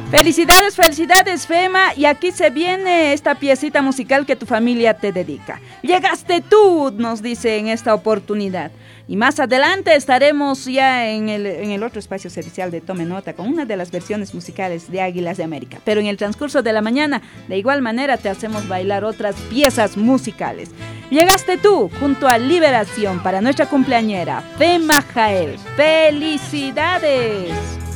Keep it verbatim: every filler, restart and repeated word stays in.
Felicidades, felicidades, Fema, y aquí se viene esta piecita musical que tu familia te dedica. Llegaste tú, nos dice en esta oportunidad. Y más adelante estaremos ya en el, en el otro espacio servicial de Tome Nota con una de las versiones musicales de Águilas de América. Pero en el transcurso de la mañana, de igual manera, te hacemos bailar otras piezas musicales. Llegaste tú, junto a Liberación, para nuestra cumpleañera, Fema Jael. ¡Felicidades!